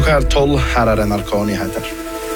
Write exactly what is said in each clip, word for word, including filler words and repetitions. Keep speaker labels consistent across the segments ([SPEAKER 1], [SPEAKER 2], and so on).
[SPEAKER 1] Klokka er tolv, her er N R K-nyheter.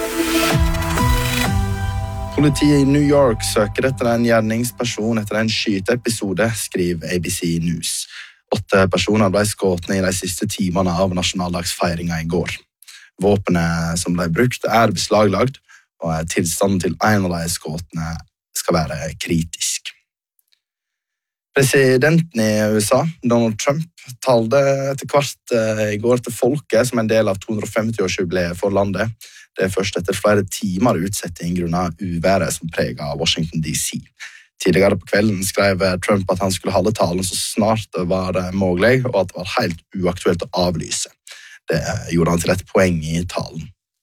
[SPEAKER 1] Politiet i New York søker etter en gjerningsperson etter en skyteepisode, skriver A B C News. Åtte personer ble skutt i de siste timene av nasjonaldagsfeiringen i går. Våpenet som ble brukt er beslaglagt, og tilstanden til en av de skuttene skal være kritisk. Presidenten i U S A, Donald Trump, talte etter hvert i går til folket som en del av to hundre og femti-årsjubileet for landet. Det er først etter flere timer utsetting grunnet uværet som preget Washington D C. Tidligere på kvelden skrev Trump at han skulle holde talen så snart det var mulig, og at det var helt uaktuelt å avlyse. Det gjorde han til et poeng i talen.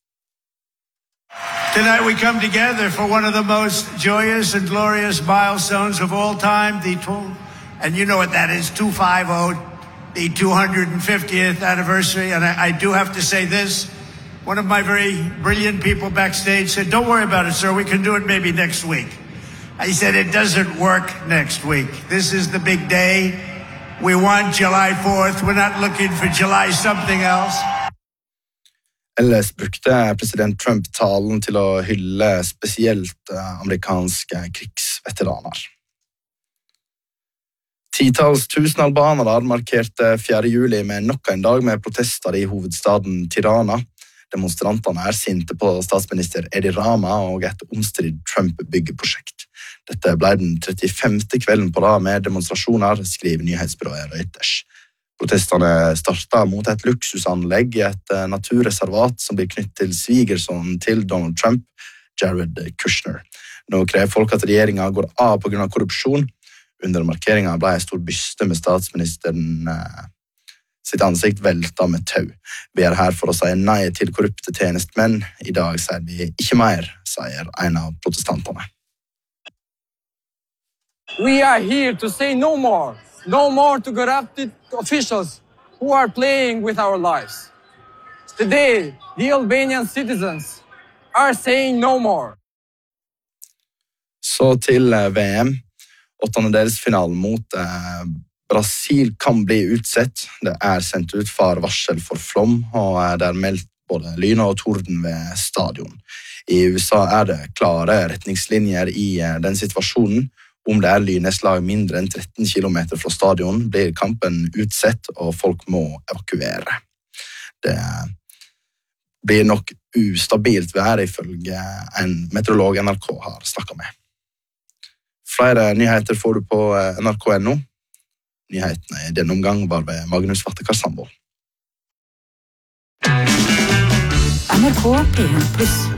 [SPEAKER 2] Tonight we come together for one of the most joyous and glorious milestones of all time, the two, and you know what that is, two fifty, the two hundred fiftieth anniversary. And I, I do have to say this, one of my very brilliant people backstage said, "Don't worry about it, sir, we can do it maybe next week." I said, "It doesn't work next week. This is the big day. We want July fourth. We're not looking for July something else."
[SPEAKER 1] Ellers brukte president Trump talen til å hylle spesielt amerikanske krigsveteraner. Titalls tusen albanere markerte fjerde juli med nok en dag med protester i hovedstaden Tirana. Demonstrantene er sinte på statsminister Edi Rama og et omstridt Trump-byggeprosjekt. Dette ble den trettifemte kvelden på rad med demonstrasjoner, skriver nyhetsbyrået Reuters. Protestene startet mot et luksusanlegg i et naturreservat som blir knyttet til svigersonen til Donald Trump, Jared Kushner. Nå krever folk at regjeringen går av på grunn av korrupsjon. Under markeringen ble en stor byste med statsministeren eh, sitt ansikt veltet med tau. Vi er her for å si nei til korrupte tjenestemenn. I dag sier vi ikke mer, sier en av protestantene.
[SPEAKER 3] We are here to say no more. No more to corrupted officials who are playing with our lives. Today, the Albanian citizens are saying no more.
[SPEAKER 1] Så til V M. Åttendedelsfinalen mot eh, Brasil kan bli utsett. Det er sendt ut farvarsel for flom, og det er meldt både lyn og torden ved stadion. I U S A er det klare retningslinjer i eh, den situasjonen. Om det er lynnedslag mindre enn tretten kilometer fra stadion, blir kampen utsett, og folk må evakuere. Det blir nok ustabilt vær ifølge en meteorolog N R K har snakket med. Flere nyheter får du på N R K punktum no. Nyhetene i denne omgang var ved Magnus Vattekar Sandvold.
[SPEAKER 4] N R K P en pluss.